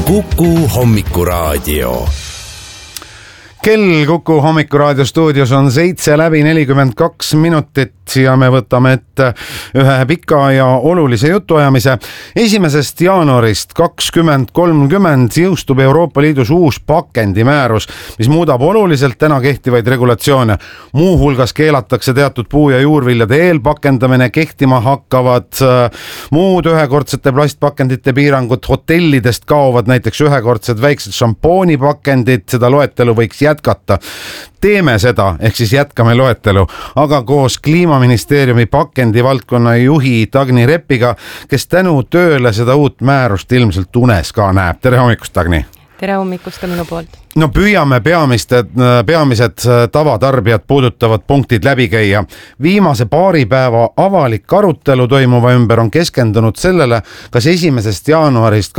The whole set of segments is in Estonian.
Kuku Hommikuraadio. Kell Kuku Hommikuraadio stuudios on 7:42 ja me võtame ette ühe pika ja olulise jutuajamise. 1. jaanuarist 2030 jõustub Euroopa Liidus uus pakendimäärus, mis muudab oluliselt täna kehtivaid regulatsioone. Muuhulgas keelatakse teatud puu- ja juurviljade eelpakendamine, kehtima hakkavad muud ühekordsete plastpakendite piirangud, hotellidest kaovad näiteks ühekordsed väiksed šampoonipakendid, seda loetelu võiks jätkata. Teeme seda, ehk siis jätkame loetelu, aga koos Kliimaministeeriumi pakendivaldkonna juhi Dagni Reppiga, kes tänu tööle seda uut määrust ilmselt unes ka näeb. Tere hommikust, Dagni! Tere hommikust ka minu poolt. No püüame peamised tavatarbijad puudutavad punktid läbi käia. Viimase paari päeva avalik arutelu toimuva ümber on keskendunud sellele, kas 1. jaanuarist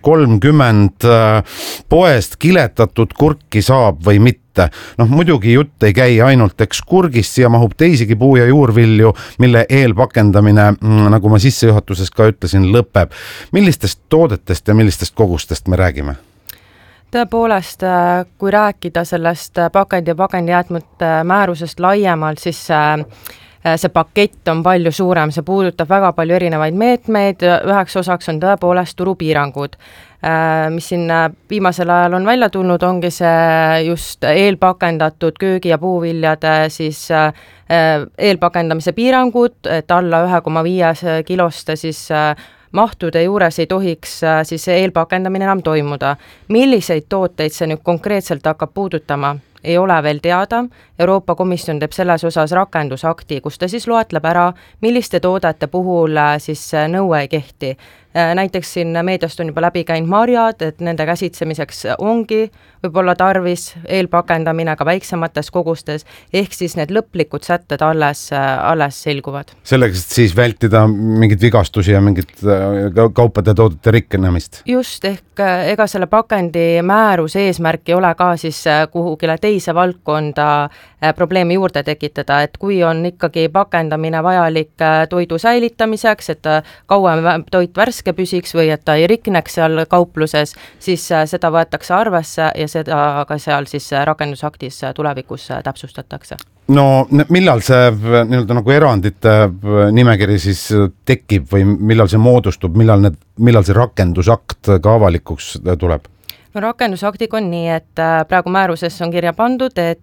2030 poest kiletatud kurki saab või mitte. Muidugi jutt ei käi ainult ekskurgist, siia mahub teisigi puu- ja juurvilju, mille eelpakendamine, nagu ma sissejuhatuses ka ütlesin, lõpeb. Millistest toodetest ja millistest kogustest me räägime? Tõepoolest, kui rääkida sellest pakendi ja pakendijäätmete määrusest laiemalt, siis see pakett on palju suurem, see puudutab väga palju erinevaid meetmeid, üheks osaks on tõepoolest turupiirangud, mis siin viimasel ajal on välja tulnud, ongi see just eelpakendatud köögi- ja puuviljade siis eelpakendamise piirangud, et alla 1,5 kiloste siis mahtude juures ei tohiks siis eelpakendamine enam toimuda. Milliseid tooteid see nüüd konkreetselt hakkab puudutama? Ei ole veel teada. Euroopa Komisjon teeb selles osas rakendusakti, kus ta siis loetleb ära, milliste toodete puhul siis nõue ei kehti. Näiteks siin meediast on juba läbi käinud marjad, et nende käsitsemiseks ongi võib-olla tarvis eelpakendamine ka väiksemates kogustes, ehk siis need lõplikud sätted alles selguvad. Selleks, et siis vältida mingit vigastusi ja mingit kaupade ja toodete rikkenemist. Just, ehk ega selle pakendi määruse eesmärk ei ole ka siis kuhugile teise valdkonda probleemi juurde tekitada, et kui on ikkagi pakendamine vajalik toidu säilitamiseks, et kauem toit värske püsiks või et ta ei rikneks seal kaupluses, siis seda võetakse arvesse ja seda ka seal siis rakendusaktis tulevikus täpsustatakse. No millal see nii-öelda nagu erandite nimekiri siis tekib või millal see moodustub, millal see rakendusakt ka avalikuks tuleb? No rakendusaktiga on nii, et praegu määruses on kirja pandud, et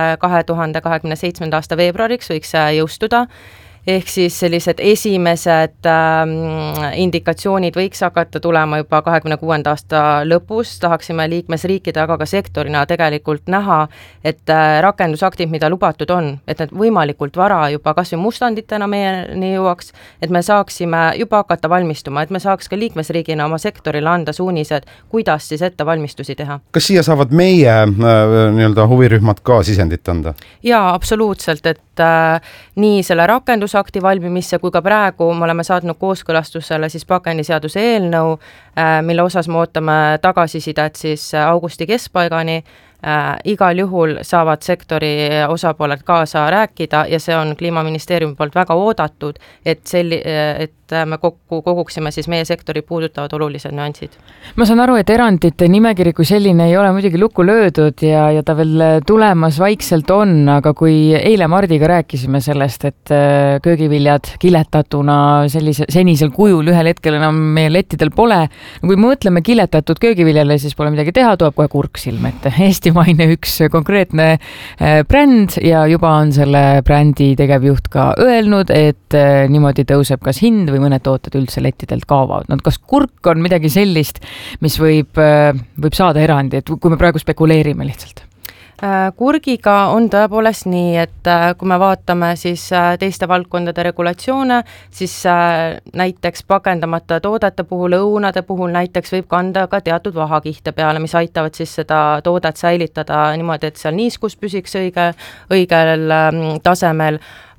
2027. aasta veebruariks võiks jõustuda, ehk siis sellised esimesed indikatsioonid võiks hakata tulema juba 2026. aasta lõpus. Tahaksime liikmesriikide, aga ka sektorina tegelikult näha, et rakendusaktid, mida lubatud on, et need võimalikult vara juba kas või mustanditena meieni jõuaks, et me saaksime juba hakata valmistuma, et me saaks ka liikmesriigina oma sektorile anda suunised, kuidas siis ettevalmistusi teha. Kas siia saavad meie nii-öelda huvirühmad ka sisendit anda? Jaa, absoluutselt, et nii selle rakendusakti valmimisse kui ka praegu me oleme saatnud kooskõlastusele siis pakendiseaduse eelnõu, mille osas me ootame tagasisidet siis augusti keskpaigani. Igal juhul saavad sektori osapooled kaasa rääkida ja see on Kliimaministeeriumi poolt väga oodatud, et me koguksime siis meie sektori puudutavad olulised nüansid. Ma saan aru, et erandite nimekiri kui selline ei ole muidugi lukku löödud ja ta veel tulemas vaikselt on, aga kui eile Mardiga rääkisime sellest, et köögiviljad kiletatuna senisel kujul ühel hetkel enam meie lettidel pole, kui mõtleme kiletatud köögiviljale, siis pole midagi teha, tuleb kohe kurk silme ette. Eestimaine üks konkreetne bränd ja juba on selle brändi tegevjuht ka öelnud, et niimoodi tõuseb kas hind või mõned tooted üldse lettidelt kaovad. No, kas kurk on midagi sellist, mis võib saada erandi, et kui me praegu spekuleerime lihtsalt? Kurgiga on tõepoolest nii, et kui me vaatame siis teiste valdkondade regulatsioone, siis näiteks pakendamata toodete puhul, õunade puhul näiteks võib kanda ka teatud vahakihte peale, mis aitavad siis seda toodet säilitada niimoodi, et seal niiskus püsiks õigel tasemel.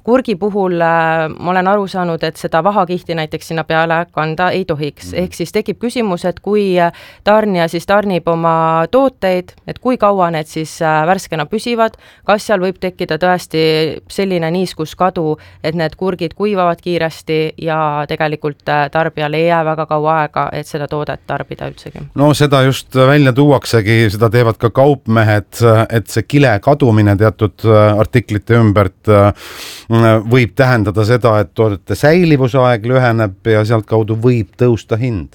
kurgi puhul ma olen aru saanud, et seda vahakihti näiteks sinna peale kanda ei tohiks. Ehk siis tekib küsimus, et kui tarnija siis tarnib oma tooteid, et kui kaua need siis värskena püsivad, kas seal võib tekkida tõesti selline niiskuskadu, et need kurgid kuivavad kiiresti ja tegelikult tarbijale ei jää väga kaua aega, et seda toodet tarbida üldsegi. No seda just välja tuuaksegi, seda teevad ka kaupmehed, et see kile kadumine teatud artiklite ümbert võib tähendada seda, et toodete säilivusaeg lüheneb ja sealt kaudu võib tõusta hind.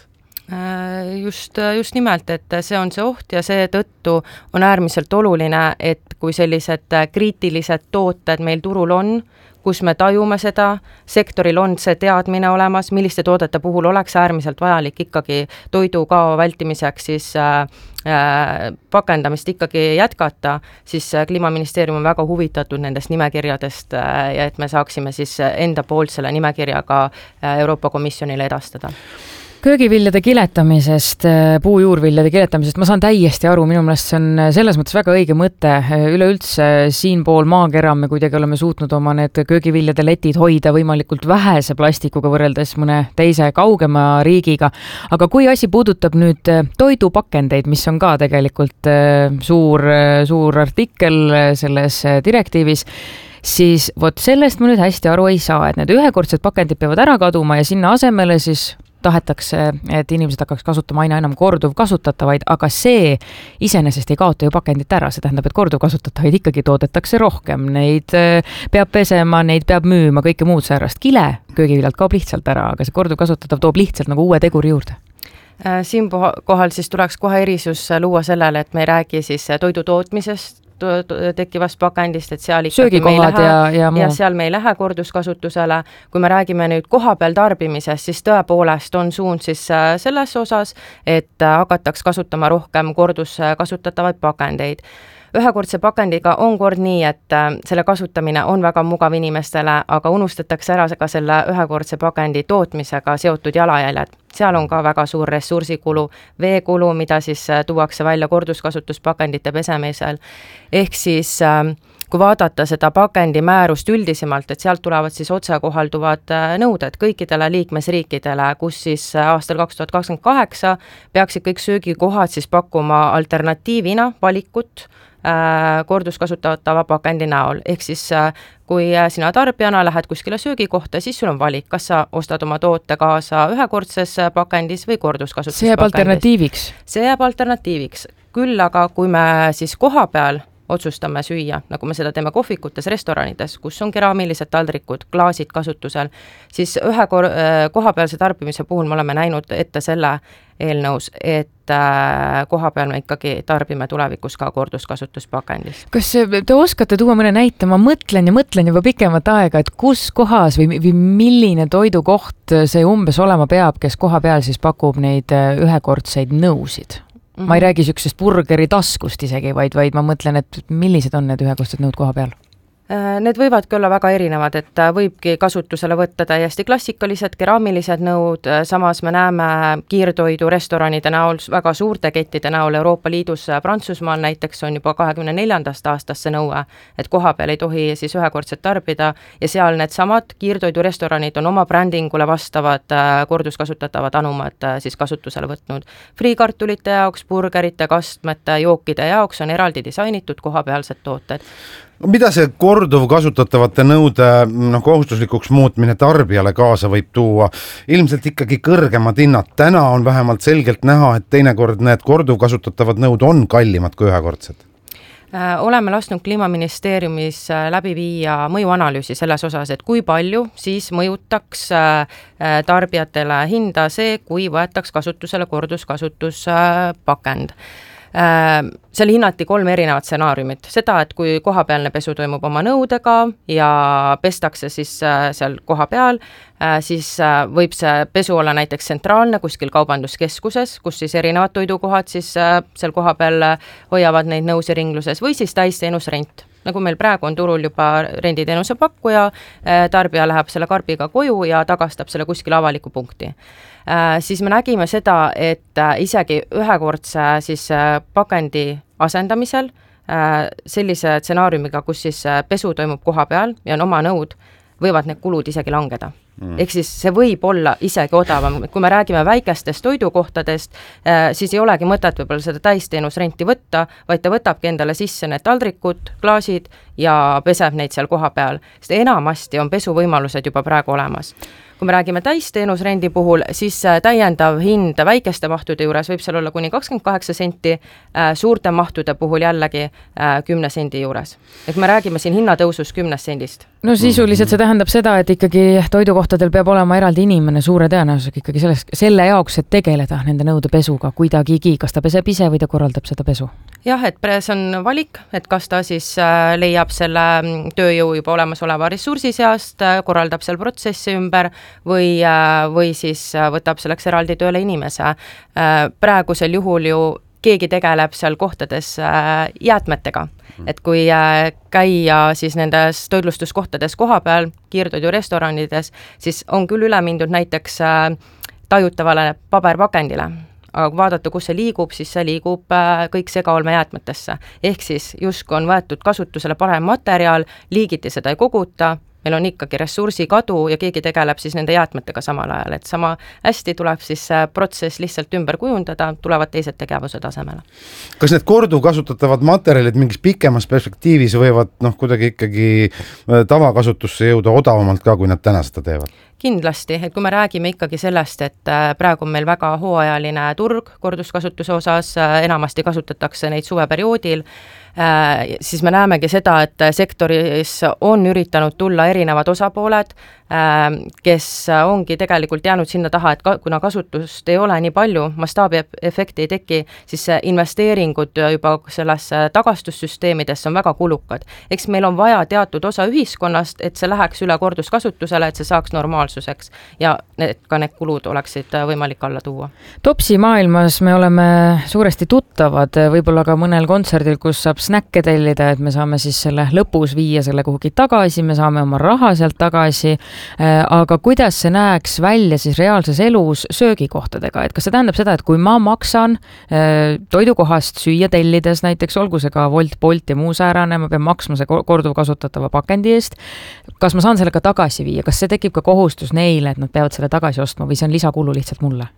Just nimelt, et see on see oht ja seetõttu on äärmiselt oluline, et kui sellised kriitilised tooted meil turul on, kus me tajume seda, sektoril on see teadmine olemas, milliste toodete puhul oleks äärmiselt vajalik ikkagi toidukao vältimiseks siis pakendamist ikkagi jätkata, siis Kliimaministeerium on väga huvitatud nendest nimekirjadest ja et me saaksime siis enda poolt selle nimekirjaga Euroopa Komisjonile edastada. Köögiviljade kiletamisest, puujuurviljade kiletamisest ma saan täiesti aru, minu meelest see on selles mõttes väga õige mõte. Üleüldse siinpool maakera me kuidagi oleme suutnud oma need köögiviljade letid hoida võimalikult vähese plastikuga võrreldes mõne teise kaugema riigiga. Aga kui asi puudutab nüüd toidupakendeid, mis on ka tegelikult suur artikkel selles direktiivis, siis vot sellest ma nüüd hästi aru ei saa, et need ühekordsed pakendid peavad ära kaduma ja sinna asemele siis tahetakse, et inimesed hakkaks kasutama aina enam korduvkasutatavaid, aga see iseenesest ei kaota ju pakendit ära, see tähendab, et korduvkasutatavaid ikkagi toodetakse rohkem, neid peab pesema, neid peab müüma, kõike muud säärast. Kile köögiviljalt kaob lihtsalt ära, aga see korduvkasutatav toob lihtsalt nagu uue teguri juurde. Siin kohal siis tuleks kohe erisus luua sellele, et me ei räägi siis toidu tootmisest, tekkivast pakendist, et seal ikkagi me ei lähe, ja seal me ei lähe korduskasutusele. Kui me räägime nüüd kohapeal tarbimisest, siis tõepoolest on suund siis selles osas, et hakataks kasutama rohkem korduskasutatavaid pakendeid. Ühekordse pakendiga on kord nii, et selle kasutamine on väga mugav inimestele, aga unustatakse ära ka selle ühekordse pakendi tootmisega seotud jalajäljed. Seal on ka väga suur ressursikulu, veekulu, mida siis tuuakse välja korduskasutuspakendite pesemisel. Ehk siis kui vaadata seda pakendi määrust üldisemalt, et sealt tulevad siis otsekohalduvad nõuded kõikidele liikmesriikidele, kus siis aastal 2028 peaksid kõik söögikohad siis pakkuma alternatiivina valikut korduskasutatava pakendi näol. Ehk siis kui sina tarbijana lähed kuskile söögikohta, siis sul on valik, kas sa ostad oma toote kaasa ühekordses pakendis või korduskasutuspakendis. See jääb alternatiiviks? See jääb alternatiiviks. Küll aga kui me siis kohapeal otsustame süüa, nagu me seda teeme kohvikutes, restoranides, kus on keraamilised taldrikud, klaasid kasutusel, siis kohapealse tarbimise puhul me oleme näinud ette selle eelnõus, et kohapeal me ikkagi tarbime tulevikus ka korduskasutuspakendist. Kas te oskate tuua mõne näite? Ma mõtlen juba pikemat aega, et kus kohas või milline toidukoht see umbes olema peab, kes koha peal siis pakub neid ühekordseid nõusid? Ma ei räägi süksest burgeri taskust isegi, vaid ma mõtlen, et millised on need ühekordsed nõud koha peal? Need võivadki olla väga erinevad, et võibki kasutusele võtta täiesti klassikalised keraamilised nõud, samas me näeme kiirtoidu restoranide näol, väga suurte kettide näol Euroopa Liidus, Prantsusmaal näiteks on juba 24. aastast see nõue, et koha peal ei tohi siis ühekordset tarbida ja seal need samad kiirtoidu restoranid on oma brändingule vastavad korduskasutatavad anumad siis kasutusele võtnud. Friikartulite jaoks, burgerite, kastmete, jookide jaoks on eraldi disainitud kohapealsed tooted. Mida see korduvkasutatavate nõude kohustuslikuks muutmine tarbijale kaasa võib tuua? Ilmselt ikkagi kõrgemad hinnad. Täna on vähemalt selgelt näha, et teinekord need korduvkasutatavad nõud on kallimad kui ühekordsed. Oleme lasknud Kliimaministeeriumis läbi viia mõjuanalüüsi selles osas, et kui palju siis mõjutaks tarbijatele hinda see, kui võetaks kasutusele korduskasutuspakend. Seal hinnati 3 erinevat stsenaariumit. Seda, et kui kohapealne pesu toimub oma nõudega ja pestakse siis seal koha peal, siis võib see pesu olla näiteks tsentraalne kuskil kaubanduskeskuses, kus siis erinevad toidukohad siis seal koha peal hoiavad neid nõusi ringluses või siis täisteenusrent. Nagu meil praegu on turul juba renditeenuse pakkuja, tarbija läheb selle karbiga koju ja tagastab selle kuskil avaliku punkti. Siis me nägime seda, et isegi ühekordse siis pakendi asendamisel sellise stsenaariumiga, kus siis pesu toimub koha peal ja on oma nõud, võivad need kulud isegi langeda. Ehk siis see võib olla isegi odavam, kui me räägime väikestest toidukohtadest, siis ei olegi mõtet võib-olla seda täisteenusrenti võtta, vaid ta võtabki endale sisse need taldrikud, klaasid ja peseb neid seal koha peal, sest enamasti on pesuvõimalused juba praegu olemas. Kui me räägime täisteenusrendi puhul, siis täiendav hind väikeste mahtude juures võib seal olla kuni 28 senti, suurte mahtude puhul jällegi 10 sendi juures. Et me räägime siin hinnatõusus 10 sendist. No sisuliselt see tähendab seda, et ikkagi toidukohtadel peab olema eraldi inimene suure tõenäosusega ikkagi selle jaoks, et tegeleda nende nõudepesuga kuidagigi, kas ta peseb ise või ta korraldab seda pesu? Jah, et see on valik, et kas ta siis leiab selle tööjõu juba olemasoleva ressursi seast, korraldab seal protsessi ümber või siis võtab selleks eraldi tööle inimese. Praegusel juhul ju keegi tegeleb seal kohtades jäätmetega, et kui käia siis nendes toitlustuskohtades koha peal, kiirtoidurestoranides, siis on küll üle mindud näiteks tajutavale paberpakendile, aga kui vaadata, kus see liigub, siis see liigub kõik segaolmejäätmetesse. Ehk siis justkui on võetud kasutusele parem materjal, liigiti seda ei koguta, meil on ikkagi ressursikadu ja keegi tegeleb siis nende jäätmetega samal ajal, et sama hästi tuleb siis protsess lihtsalt ümber kujundada, tulevad teised tegevused asemele. Kas need korduvkasutatavad materjalid mingis pikemas perspektiivis võivad kuidagi ikkagi tavakasutusse jõuda odavamalt ka, kui nad täna seda teevad? Kindlasti, et kui me räägime ikkagi sellest, et praegu on meil väga hooajaline turg korduskasutuse osas, enamasti kasutatakse neid suveperioodil, siis me näemegi seda, et sektoris on üritanud tulla erinevad osapooled, kes ongi tegelikult jäänud sinna taha, et kuna kasutust ei ole nii palju, mastaabi efekti ei teki, siis investeeringud juba sellesse tagastussüsteemidesse on väga kulukad. Eks meil on vaja teatud osa ühiskonnast, et see läheks üle korduskasutusele, et see saaks normaalsuseks ja ka need kulud oleksid võimalik alla tuua. Topsi maailmas me oleme suuresti tuttavad, võib-olla ka mõnel kontserdil, kus saab snäkke tellida, et me saame siis selle lõpus viia selle kuhugi tagasi, me saame oma raha sealt tagasi, aga kuidas see näeks välja siis reaalses elus söögikohtadega, et kas see tähendab seda, et kui ma maksan toidukohast süüa tellides, näiteks olgu see ka Wolt, Bolt ja muu säärane, ma pean maksma see korduvkasutatava pakendi eest, kas ma saan selle ka tagasi viia, kas see tekib ka kohustus neile, et nad peavad selle tagasi ostma või see on lisakulu lihtsalt mulle?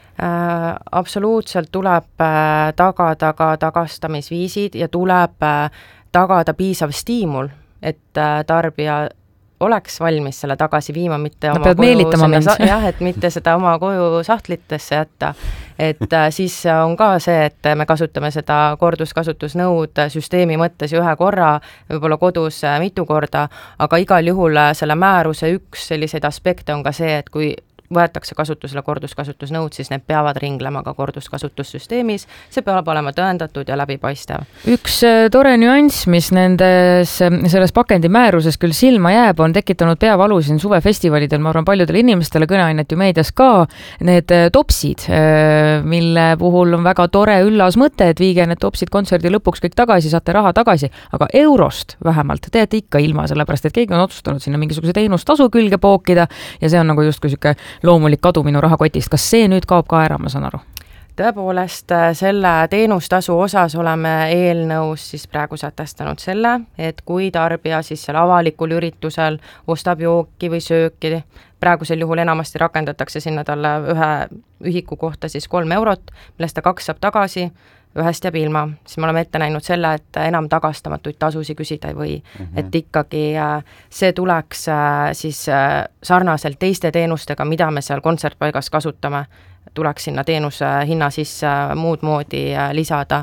Absoluutselt tuleb tagada ka tagastamisviisid ja tuleb tagada piisav stiimul, et tarbija oleks valmis selle tagasi viima, mitte oma koju, et mitte seda oma koju sahtlitesse jätta. Et siis on ka see, et me kasutame seda korduskasutusnõud süsteemi mõttes ühe korra, võib-olla kodus mitu korda, aga igal juhul selle määruse üks selliseid aspekte on ka see, et kui võetakse kasutusele korduskasutusnõud, siis need peavad ringlema ka korduskasutussüsteemis, see peab olema tõendatud ja läbipaistev. Üks tore nüanss, mis selles pakendi määruses küll silma jääb, on tekitanud peavalu siin suvefestivalidel, ma arvan paljudele inimestele kõneainet ju meedias ka, need topsid, mille puhul on väga tore üllas mõte, et viige need topsid kontserdi lõpuks kõik tagasi, saate raha tagasi, aga eurost vähemalt teete ikka ilma, sellepärast et keegi on otsustanud sinna mingisuguse teenustasu külge pookida ja see on nagu justkui siuke loomulik kadu minu rahakotist. Kas see nüüd kaob ka ära, ma saan aru? Tõepoolest, selle teenustasu osas oleme eelnõus siis praegu sätestanud selle, et kui tarbija siis seal avalikul üritusel ostab jooki või sööki, praegusel juhul enamasti rakendatakse sinna talle ühe ühiku kohta siis 3 eurot, millest ta 2 saab tagasi, ühest jääb ilma, siis me oleme ette näinud selle, et enam tagastamatuid tasusi küsida ei või. Et ikkagi see tuleks siis sarnaselt teiste teenustega, mida me seal kontsertpaigas kasutame, tuleks sinna teenuse hinna sisse muud moodi lisada.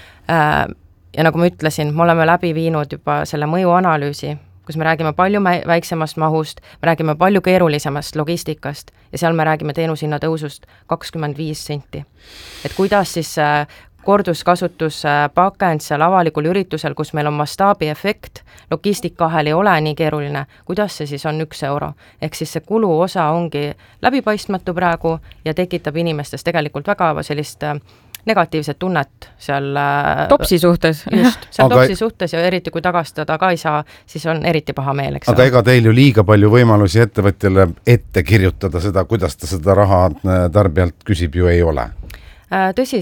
Ja nagu ma ütlesin, me oleme läbi viinud juba selle mõjuanalüüsi, kus me räägime palju väiksemast mahust, me räägime palju keerulisemast logistikast ja seal me räägime teenushinna tõusust 25 senti. Et kuidas siis korduskasutuspakend seal avalikul üritusel, kus meil on mastaabi efekt, logistikahel ei ole nii keeruline, kuidas see siis on 1 euro. Ehk siis see kulu osa ongi läbipaistmatu praegu ja tekitab inimestes tegelikult väga sellist negatiivset tunnet seal topsi suhtes. Just, seal topsi suhtes ja eriti kui tagastada ka ei saa, siis on eriti paha meel. Aga ega teil ju liiga palju võimalusi ettevõtjale ette kirjutada seda, kuidas ta seda raha tarbijalt küsib ju ei ole. Tõsi